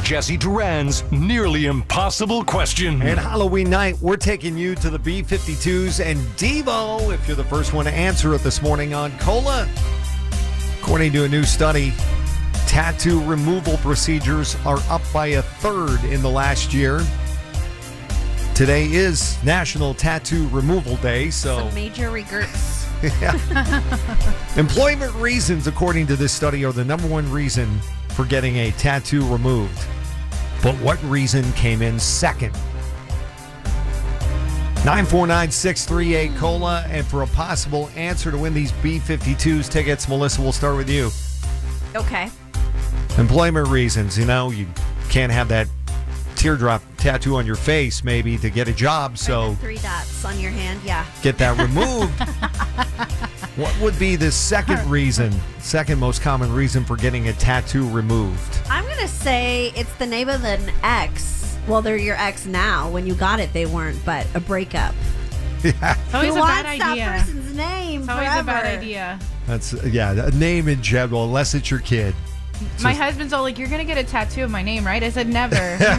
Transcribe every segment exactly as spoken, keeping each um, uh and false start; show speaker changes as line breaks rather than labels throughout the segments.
Jesse Duran's nearly impossible question.
And Halloween night, we're taking you to the B fifty-twos and Devo if you're the first one to answer it this morning on Cola. According to a new study, tattoo removal procedures are up by a third in the last year. Today is National Tattoo Removal Day, so...
Some major regrets.
Yeah. Employment reasons, according to this study, are the number one reason for getting a tattoo removed. But what reason came in second? nine four nine, six three eight, COLA. And for a possible answer to win these B fifty-twos tickets, Melissa, we'll start with you.
Okay.
Employment reasons. You know, you can't have that teardrop tattoo on your face, maybe, to get a job. So
three dots on your hand, yeah.
Get that removed. What would be the second reason, second most common reason for getting a tattoo removed?
I'm going to say it's the name of an ex. Well, they're your ex now. When you got it, they weren't, but a breakup.
Yeah.
It's always
Who
a
wants
bad idea.
that person's name
It's always
forever?
a bad idea.
That's, yeah, a name in general, unless it's your kid. It's
My
just,
husband's all like, "You're going to get a tattoo of my name, right?" I said, "Never."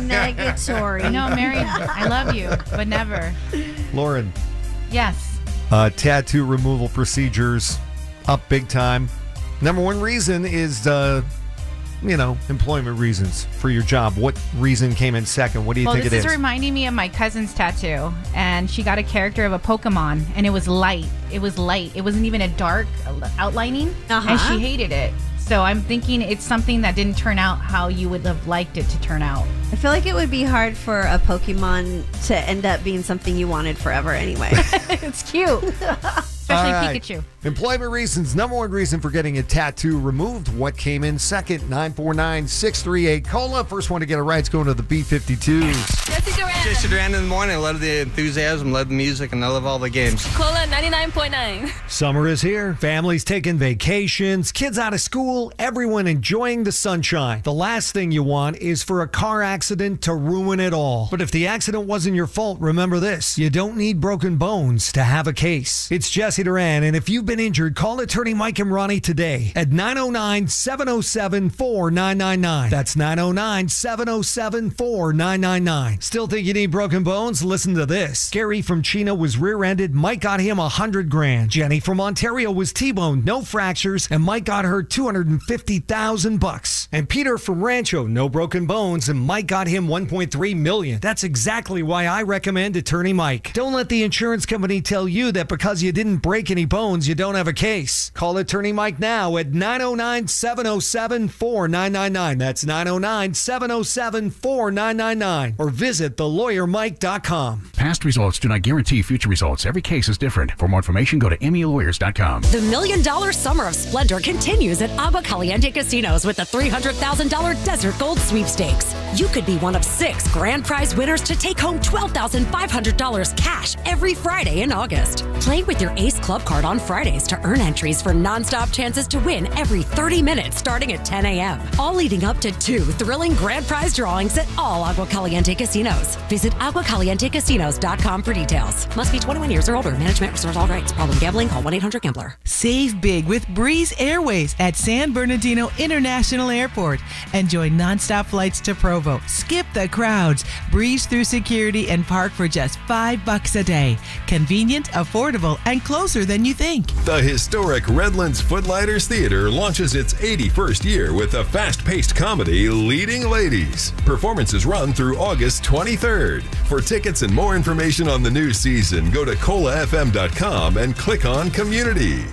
Negatory.
No, Mary, I love you, but never.
Lauren,
Yes.
uh, tattoo removal procedures up big time. Number one reason is, uh, you know, employment reasons for your job. What reason came in second? What do you
Well,
think
this
it
is
is?
reminding me of my cousin's tattoo, and she got a character of a Pokemon, and it was light. It was light. It wasn't even a dark outlining,
Uh-huh.
and she hated it. So I'm thinking it's something that didn't turn out how you would have liked it to turn out.
I feel like it would be hard for a Pokemon to end up being something you wanted forever anyway.
It's cute. Especially
All right.
Pikachu.
Employment reasons, number one reason for getting a tattoo removed. What came in second? nine four nine, six three eight, COLA. First one to get it right is going to the B fifty-twos.
Jesse Duran. Jesse Duran in the morning. I love the enthusiasm, love the music, and I love all the games.
Cola ninety-nine point nine.
Summer is here. Families taking vacations, kids out of school, everyone enjoying the sunshine. The last thing you want is for a car accident to ruin it all. But if the accident wasn't your fault, remember this. You don't need broken bones to have a case. It's Jesse Duran, and if you've been injured, call attorney Mike and Ronnie today at nine oh nine, seven oh seven, four nine nine nine. That's nine oh nine, seven oh seven, four nine nine nine. Still think you need broken bones? Listen to this. Gary from Chino was rear-ended. Mike got him a hundred grand. Jenny from Ontario was T-boned, no fractures, and Mike got her two hundred fifty thousand bucks. And Peter from Rancho, no broken bones, and Mike got him one point three million. That's exactly why I recommend attorney Mike. Don't let the insurance company tell you that because you didn't break any bones, you don't have a case. Call attorney Mike now at nine oh nine, seven oh seven, four nine nine nine. That's nine oh nine, seven oh seven, four nine nine nine. Or visit the lawyer mike dot com.
Past results do not guarantee future results. Every case is different. For more information, go to emmy lawyers dot com.
The Million Dollar Summer of Splendor continues at Agua Caliente Casinos with the three hundred thousand dollars Desert Gold Sweepstakes. You could be one of six grand prize winners to take home twelve thousand five hundred dollars cash every Friday in August. Play with your Ace Club card on Fridays to earn entries for nonstop chances to win every thirty minutes starting at ten a.m. All leading up to two thrilling grand prize drawings at all Agua Caliente Casinos. Visit agua caliente casinos dot com for details. Must be twenty-one years or older. Management reserves all rights. Problem gambling? Call one eight hundred gambler.
Save big with Breeze Airways at San Bernardino International Airport. Enjoy nonstop flights to Provo. Skip the crowds. Breeze through security and park for just five bucks a day. Convenient, affordable, and closer than you think.
The historic Redlands Footlighters Theater launches its eighty-first year with a fast-paced comedy, Leading Ladies. Performances run through August twenty-third. For tickets and more information on the new season, go to cola f m dot com and click on Community.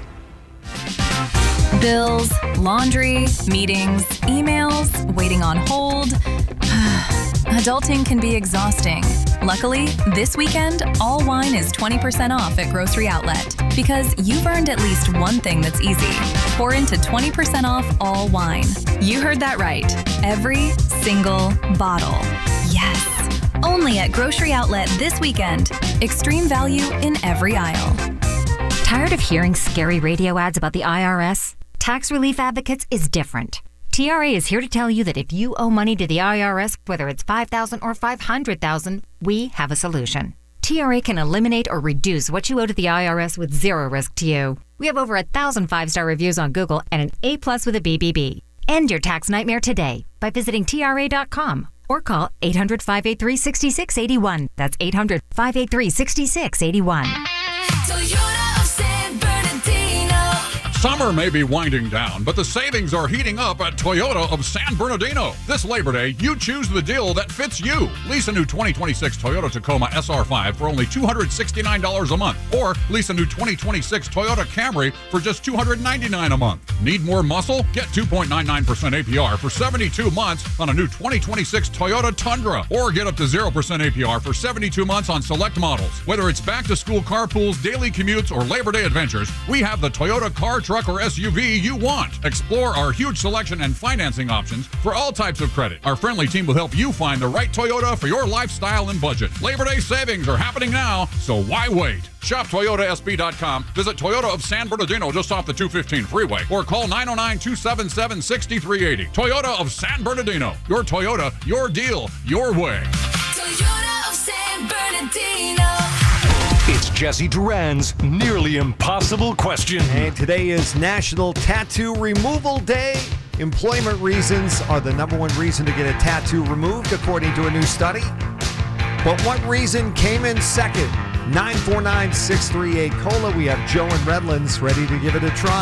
Bills, laundry, meetings, emails, waiting on hold. Adulting can be exhausting. Luckily, this weekend, all wine is twenty percent off at Grocery Outlet because you've earned at least one thing that's easy. Pour into twenty percent off all wine. You heard that right. Every single bottle. Yes. Only at Grocery Outlet this weekend. Extreme value in every aisle.
Tired of hearing scary radio ads about the I R S? Tax Relief Advocates is different. T R A is here to tell you that if you owe money to the I R S, whether it's five thousand dollars or five hundred thousand dollars, we have a solution. T R A can eliminate or reduce what you owe to the I R S with zero risk to you. We have over a thousand five-star reviews on Google and an A plus with a B B B. End your tax nightmare today by visiting T R A dot com or call eight hundred, five eight three, six six eight one. That's eight hundred, five eight three, six six eight one.
Toyota of San Bernardino.
Summer may be winding down, but the savings are heating up at Toyota of San Bernardino. This Labor Day, you choose the deal that fits you. Lease a new twenty twenty-six Toyota Tacoma S R five for only two hundred sixty-nine dollars a month, or lease a new twenty twenty-six Toyota Camry for just two hundred ninety-nine dollars a month. Need more muscle? Get two point nine nine percent A P R for seventy-two months on a new twenty twenty-six Toyota Tundra, or get up to zero percent A P R for seventy-two months on select models. Whether it's back-to-school carpools, daily commutes, or Labor Day adventures, we have the Toyota car, truck, or S U V you want. Explore our huge selection and financing options for all types of credit. Our friendly team will help you find the right Toyota for your lifestyle and budget. Labor Day savings are happening now, so why wait? Shop Toyota S B dot com. Visit Toyota of San Bernardino just off the two fifteen freeway, or call nine oh nine, two seven seven, six three eight oh. Toyota of San Bernardino. Your Toyota, your deal, your way.
Toyota of San Bernardino.
It's Jesse Duran's Nearly Impossible Question.
And today is National Tattoo Removal Day. Employment reasons are the number one reason to get a tattoo removed, according to a new study. But what reason came in second? nine four nine, six three eight, COLA. We have Joe and Redlands ready to give it a try.